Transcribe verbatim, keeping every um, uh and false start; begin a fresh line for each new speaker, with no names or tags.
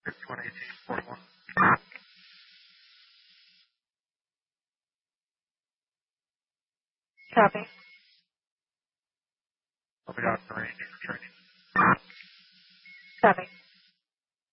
fifty-one eighteen, forty-one.
Copy.
I'll be out in the range for training.
Copy.